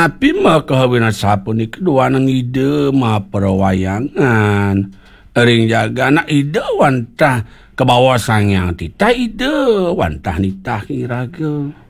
Tapi mah kahwinan sapun ni kedua nang ide mah perwayangan. Ring jaga nak ide wantah ke bawah sang yang tita ide wantah nitah kiraga.